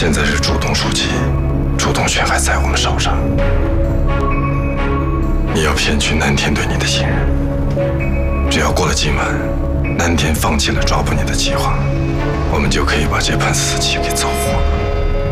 现在是主动出击，主动权还在我们手上。你要骗取南天对你的信任，只要过了今晚，南天放弃了抓捕你的计划，我们就可以把这盘死棋给走活了。